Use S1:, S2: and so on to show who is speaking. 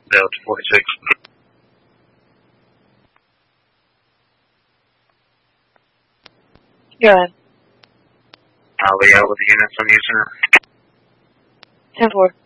S1: Delta 46.
S2: Go ahead.
S1: I'll be out with the units on user.
S2: 10-4.